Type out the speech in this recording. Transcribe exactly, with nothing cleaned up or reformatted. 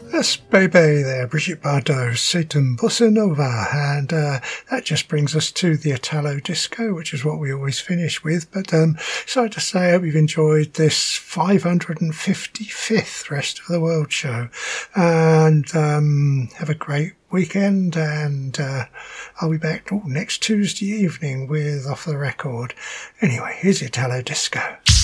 Yes, baby there, Brigitte Bardot, Satan Bossa Nova, and uh, that just brings us to the Italo Disco, which is what we always finish with. But um, sorry to say, I hope you've enjoyed this five hundred fifty-fifth Rest of the World show, and um, have a great weekend, and uh, I'll be back oh, next Tuesday evening with Off the Record. Anyway, here's Italo Disco.